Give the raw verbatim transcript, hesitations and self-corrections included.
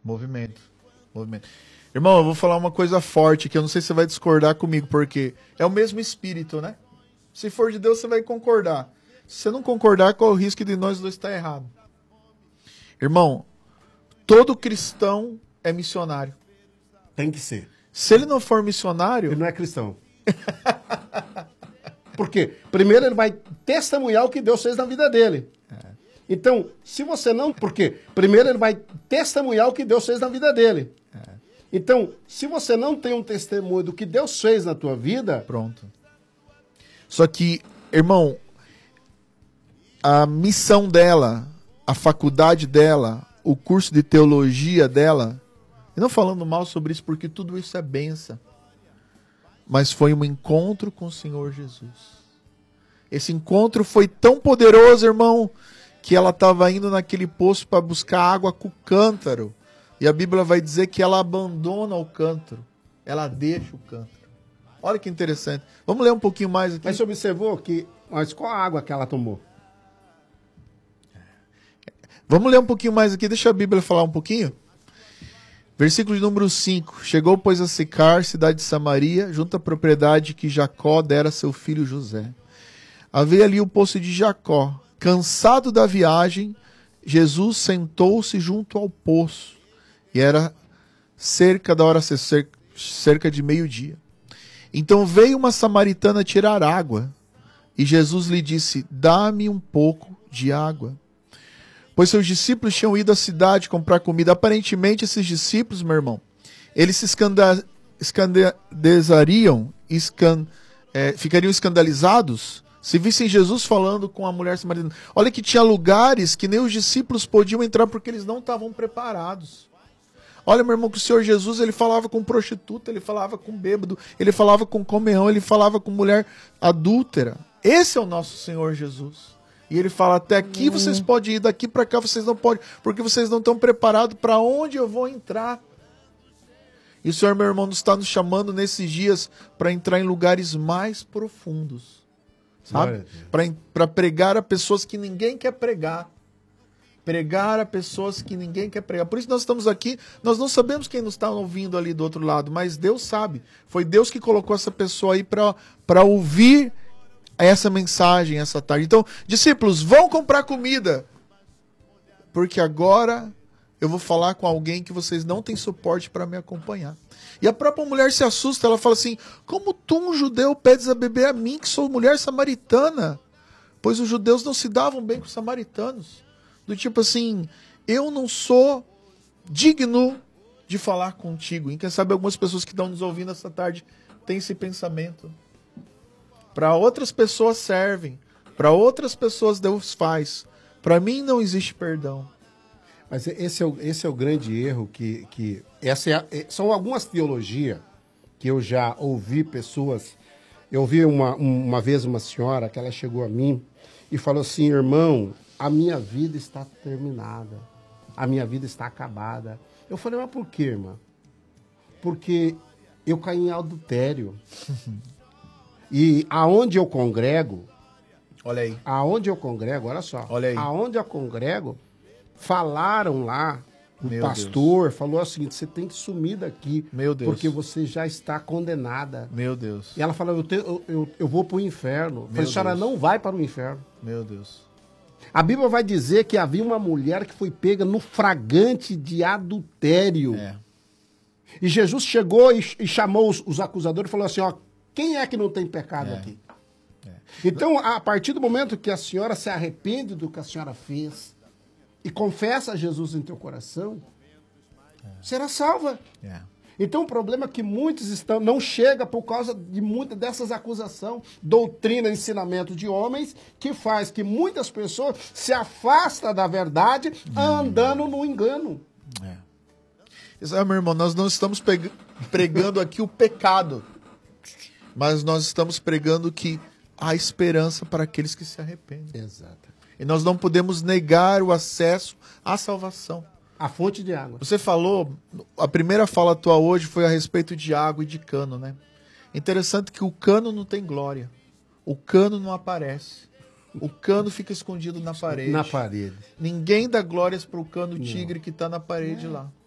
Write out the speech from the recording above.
Movimento. Movimento. Irmão, eu vou falar uma coisa forte que eu não sei se você vai discordar comigo, porque é o mesmo espírito, né? Se for de Deus, você vai concordar. Se você não concordar, qual é o risco de nós dois estar errado? Irmão, todo cristão é missionário. Tem que ser. Se ele não for missionário... Ele não é cristão. Por quê? Primeiro ele vai testemunhar o que Deus fez na vida dele. É. Então, se você não... Por quê? Primeiro ele vai testemunhar o que Deus fez na vida dele. É. Então, se você não tem um testemunho do que Deus fez na tua vida... Pronto. Só que, irmão, a missão dela, a faculdade dela, o curso de teologia dela... E não falando mal sobre isso, porque tudo isso é bênção. Mas foi um encontro com o Senhor Jesus. Esse encontro foi tão poderoso, irmão, que ela estava indo naquele poço para buscar água com o cântaro. E a Bíblia vai dizer que ela abandona o cântaro. Ela deixa o cântaro. Olha que interessante. Vamos ler um pouquinho mais aqui. Mas você observou que... Mas qual a água que ela tomou? Vamos ler um pouquinho mais aqui. Deixa a Bíblia falar um pouquinho. Versículo de número cinco. Chegou, pois, a Sicar, cidade de Samaria, junto à propriedade que Jacó dera a seu filho José. Havia ali o poço de Jacó. Cansado da viagem, Jesus sentou-se junto ao poço. E era cerca da hora cerca de meio-dia. Então veio uma samaritana tirar água. E Jesus lhe disse, dá-me um pouco de água. Pois seus discípulos tinham ido à cidade comprar comida. Aparentemente, esses discípulos, meu irmão, eles se escanda escandalizariam, escan é, ficariam escandalizados se vissem Jesus falando com a mulher samaritana. Olha que tinha lugares que nem os discípulos podiam entrar porque eles não estavam preparados. Olha, meu irmão, que o Senhor Jesus, ele falava com prostituta, ele falava com bêbado, ele falava com comeão, ele falava com mulher adúltera. Esse é o nosso Senhor Jesus. E ele fala, até aqui vocês podem ir, daqui para cá vocês não podem, porque vocês não estão preparados para onde eu vou entrar. E o Senhor, meu irmão, nos está nos chamando nesses dias para entrar em lugares mais profundos. Sabe? Para pregar a pessoas que ninguém quer pregar. Pregar a pessoas que ninguém quer pregar. Por isso nós estamos aqui, nós não sabemos quem nos está ouvindo ali do outro lado, mas Deus sabe. Foi Deus que colocou essa pessoa aí para ouvir essa mensagem essa tarde. Então, discípulos, vão comprar comida, porque agora eu vou falar com alguém que vocês não têm suporte para me acompanhar. E a própria mulher se assusta, ela fala assim, como tu, um judeu, pedes a beber a mim, que sou mulher samaritana? Pois os judeus não se davam bem com os samaritanos. Do tipo assim, eu não sou digno de falar contigo. E quem sabe algumas pessoas que estão nos ouvindo essa tarde têm esse pensamento. Para outras pessoas servem, para outras pessoas Deus faz. Para mim não existe perdão. Mas esse é o, esse é o grande erro que... que essa é a, são algumas teologias que eu já ouvi pessoas... Eu ouvi uma, uma vez uma senhora que ela chegou a mim e falou assim, irmão, a minha vida está terminada, a minha vida está acabada. Eu falei, mas por quê, irmã? Porque eu caí em adultério. E aonde eu congrego, olha aí, aonde eu congrego, olha só, olha aí, aonde eu congrego, falaram lá, o Meu pastor Deus. falou assim, você tem que sumir daqui, Meu Deus. porque você já está condenada. Meu Deus. E ela falou, eu, te, eu, eu, eu vou para o inferno. Eu falei, a senhora Deus. não vai para o inferno. Meu Deus. A Bíblia vai dizer que havia uma mulher que foi pega no flagrante de adultério. É. E Jesus chegou e, e chamou os, os acusadores e falou assim, ó, quem é que não tem pecado É. aqui? É. Então, a partir do momento que a senhora se arrepende do que a senhora fez e confessa a Jesus em teu coração, é. será salva. É. Então, o problema é que muitos estão, não chega por causa de muitas dessas acusações, doutrina, ensinamento de homens, que faz que muitas pessoas se afastam da verdade hum. andando no engano. É. Isso é, meu irmão, nós não estamos pregando aqui o pecado. Mas nós estamos pregando que há esperança para aqueles que se arrependem. Exato. E nós não podemos negar o acesso à salvação. A fonte de água. Você falou, a primeira fala tua hoje foi a respeito de água e de cano, né? Interessante que o cano não tem glória. O cano não aparece. O cano fica escondido na parede. Na parede. Ninguém dá glórias para o cano tigre que está na parede é. lá.